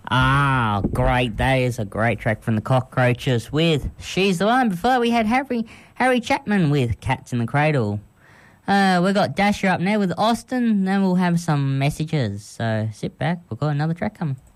Ah, great. That is a great track from the Cockroaches with She's the One. Before we had Harry Chapman with Cats in the Cradle. We got Dasher up now with Austin, then we'll have some messages. So sit back, we've got another track coming.